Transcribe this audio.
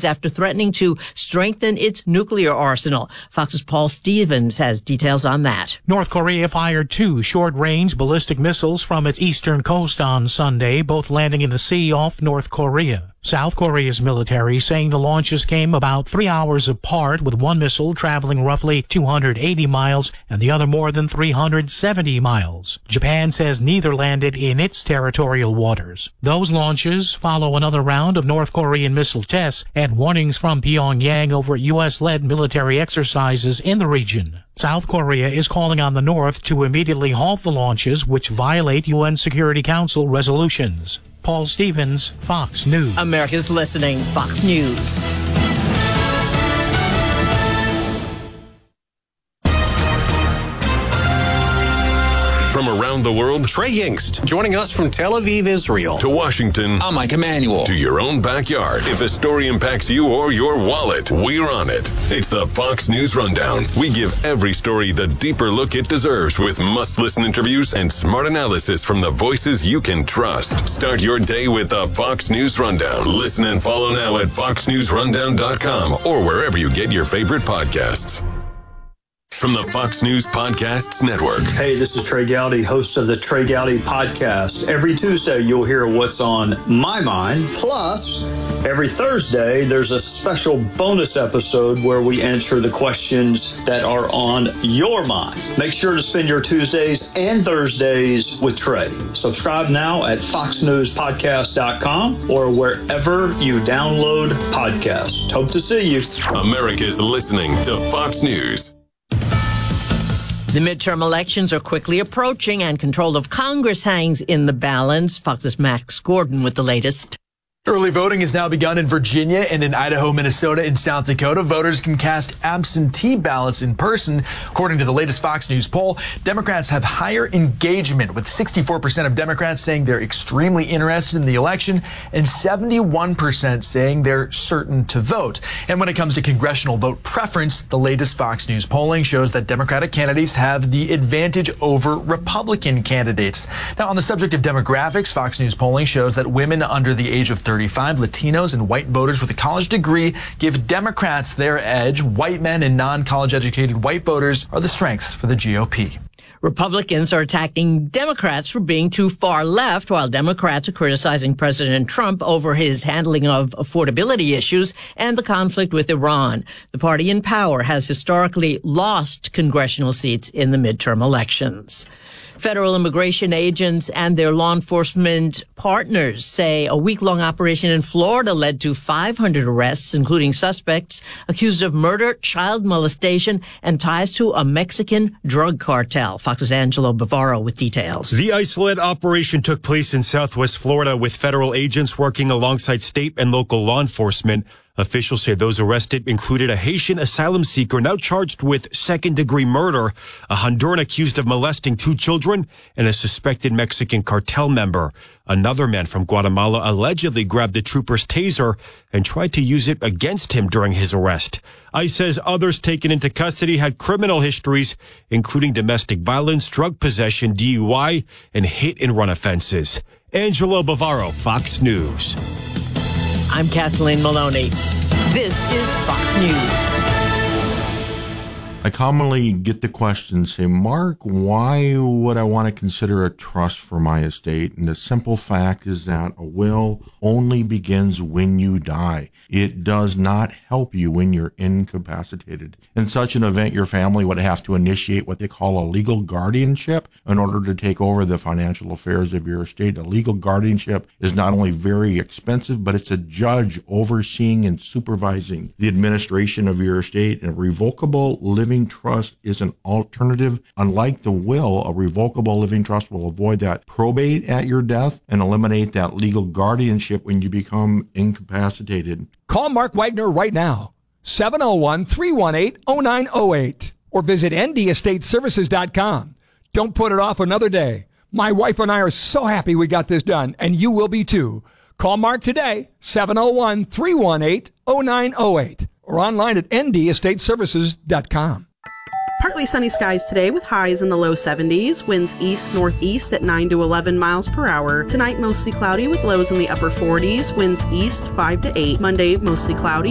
days after threatening to strengthen its nuclear arsenal. Fox's Paul Stevens has details on that. North Korea fired 2 short-range ballistic missiles from its eastern coast on Sunday, both landing in the sea off North Korea. South Korea's military saying the launches came about 3 hours apart, with one missile traveling roughly 280 miles and the other more than 370 miles. Japan says neither landed in its territorial waters. Those launches follow another round of North Korean missile tests and warnings from Pyongyang over U.S.-led military exercises in the region. South Korea is calling on the North to immediately halt the launches, which violate UN Security Council resolutions. Paul Stevens, Fox News. America's listening. Fox News. From around the world, Trey Yingst, joining us from Tel Aviv, Israel. To Washington. I'm Mike Emanuel. To your own backyard. If a story impacts you or your wallet, we're on it. It's the Fox News Rundown. We give every story the deeper look it deserves, with must-listen interviews and smart analysis from the voices you can trust. Start your day with the Fox News Rundown. Listen and follow now at foxnewsrundown.com or wherever you get your favorite podcasts. From the Fox News Podcasts Network. Hey, this is Trey Gowdy, host of the Trey Gowdy Podcast. Every Tuesday, you'll hear what's on my mind. Plus, every Thursday, there's a special bonus episode where we answer the questions that are on your mind. Make sure to spend your Tuesdays and Thursdays with Trey. Subscribe now at foxnewspodcast.com or wherever you download podcasts. Hope to see you. America's listening to Fox News. The midterm elections are quickly approaching and control of Congress hangs in the balance. Fox's Max Gordon with the latest. Early voting has now begun in Virginia and in Idaho, Minnesota, and South Dakota. Voters can cast absentee ballots in person. According to the latest Fox News poll, Democrats have higher engagement, with 64% of Democrats saying they're extremely interested in the election and 71% saying they're certain to vote. And when it comes to congressional vote preference, the latest Fox News polling shows that Democratic candidates have the advantage over Republican candidates. Now, on the subject of demographics, Fox News polling shows that women under the age of 35, Latinos, and white voters with a college degree give Democrats their edge. White men and non-college educated white voters are the strengths for the GOP. Republicans are attacking Democrats for being too far left, while Democrats are criticizing President Trump over his handling of affordability issues and the conflict with Iran. The party in power has historically lost congressional seats in the midterm elections. Federal immigration agents and their law enforcement partners say a week-long operation in Florida led to 500 arrests, including suspects accused of murder, child molestation, and ties to a Mexican drug cartel. Fox's Angelo Bavaro with details. The ICE-led operation took place in Southwest Florida, with federal agents working alongside state and local law enforcement. Officials say those arrested included a Haitian asylum seeker now charged with second-degree murder, a Honduran accused of molesting 2 children, and a suspected Mexican cartel member. Another man from Guatemala allegedly grabbed the trooper's taser and tried to use it against him during his arrest. ICE says others taken into custody had criminal histories, including domestic violence, drug possession, DUI, and hit-and-run offenses. Angelo Bavaro, Fox News. I'm Kathleen Maloney. This is Fox News. I commonly get the question, say, Mark, why would I want to consider a trust for my estate? And the simple fact is that a will only begins when you die. It does not help you when you're incapacitated. In such an event, your family would have to initiate what they call a legal guardianship in order to take over the financial affairs of your estate. A legal guardianship is not only very expensive, but it's a judge overseeing and supervising the administration of your estate. And a revocable living trust is an alternative. Unlike the will, a revocable living trust will avoid that probate at your death and eliminate that legal guardianship when you become incapacitated. Call Mark Wagner right now, 701-318-0908, or visit ndestateservices.com. Don't put it off another day. My wife and I are so happy we got this done, and you will be too. Call Mark today, 701-318-0908, or online at ndestateservices.com. Partly sunny skies today with highs in the low 70s. Winds east-northeast at 9 to 11 miles per hour. Tonight, mostly cloudy with lows in the upper 40s. Winds east 5 to 8. Monday, mostly cloudy.